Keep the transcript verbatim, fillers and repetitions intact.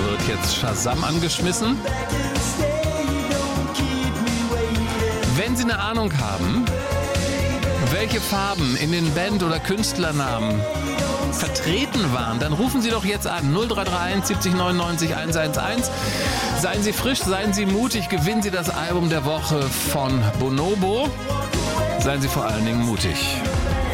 wird jetzt Shazam angeschmissen. Wenn Sie eine Ahnung haben, welche Farben in den Band- oder Künstlernamen vertreten waren, dann rufen Sie doch jetzt an null drei drei eins siebzig neunundneunzig hundertelf. Seien Sie frisch, seien Sie mutig, gewinnen Sie das Album der Woche von Bonobo. Seien Sie vor allen Dingen mutig.